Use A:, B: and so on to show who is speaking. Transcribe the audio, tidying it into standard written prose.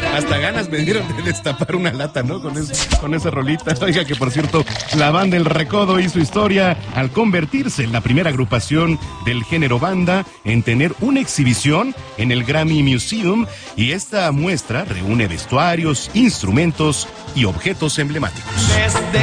A: Hasta ganas me dieron de destapar una lata, ¿no? Con esa rolita. Oiga, que por cierto, la banda El Recodo hizo historia al convertirse en la primera agrupación del género banda en tener una exhibición en el Grammy Museum, y esta muestra reúne vestuarios, instrumentos y objetos emblemáticos.